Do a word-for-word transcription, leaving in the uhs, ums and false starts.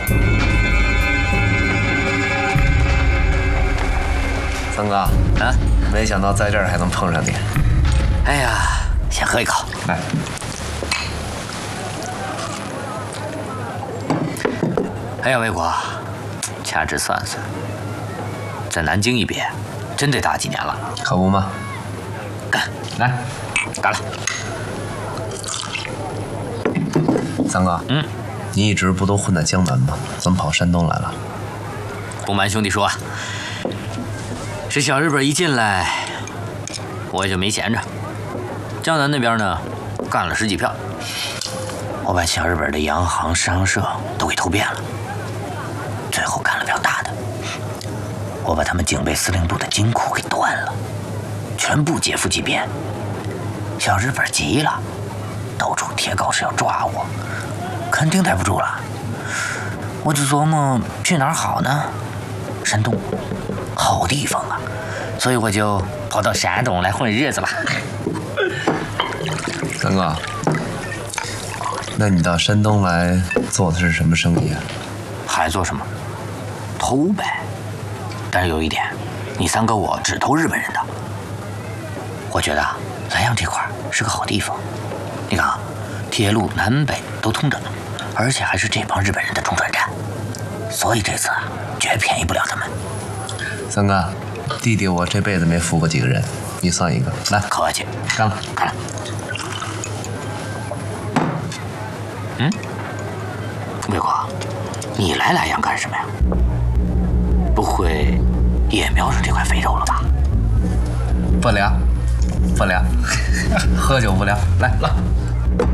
三哥，啊，没想到在这儿还能碰上你。 哎呀，先喝一口。 来。 哎呀，魏国，掐指算算，在南京一别，真得大几年了。 可不吗？ 干， 来， 干了。 三哥，嗯，你一直不都混在江南吗？怎么跑山东来了？ 不瞒兄弟说啊，这小日本一进来，我也就没闲着。江南那边呢，干了十几票，我把小日本的洋行、商社都给偷遍了。最后干了票大的，我把他们警备司令部的金库给端了，全部劫富济贫。小日本急了，到处贴告示要抓我，肯定待不住了。我就琢磨去哪儿好呢？山东，好地方啊，所以我就跑到山东来混日子了。 三哥，那你到山东来做的是什么生意啊？ 还做什么？偷呗。但是有一点，你三哥我只偷日本人的。我觉得莱阳这块是个好地方，你看啊，铁路南北都通着，而且还是这帮日本人的中转站，所以这次啊，绝便宜不了他们。 三哥，弟弟我这辈子没服过几个人，你算一个。来， 客气， 干了， 干了。嗯，魏国，你来莱阳干什么呀？不会也瞄上这块肥肉了吧？ 不聊，不聊，喝酒不聊。来，来，